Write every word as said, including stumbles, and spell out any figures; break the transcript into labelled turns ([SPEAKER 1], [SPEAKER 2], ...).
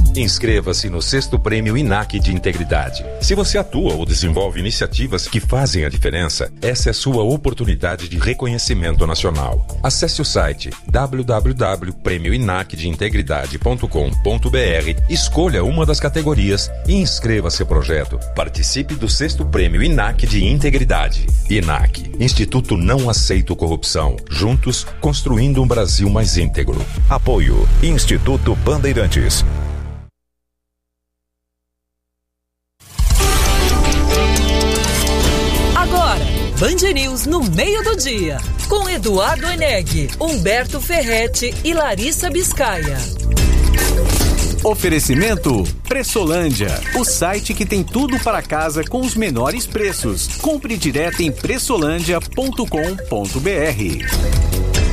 [SPEAKER 1] Inscreva-se no sexto Prêmio I N A C de Integridade. Se você atua ou desenvolve iniciativas que fazem a diferença, essa é sua oportunidade de reconhecimento nacional. Acesse o site w w w ponto prêmio inac de integridade ponto com ponto b r, escolha uma das categorias e inscreva seu projeto. Participe do sexto Prêmio I N A C de Integridade. I N A C, Instituto Não Aceito Corrupção. Juntos, construindo um Brasil mais íntegro.
[SPEAKER 2] Apoio Instituto Bandeirantes.
[SPEAKER 3] Agora, Band News no meio do dia, com Eduardo Eneg, Humberto Ferretti e Larissa Biscaia.
[SPEAKER 4] Oferecimento Pressolândia, o site que tem tudo para casa com os menores preços. Compre direto em pressolândia ponto com ponto b r.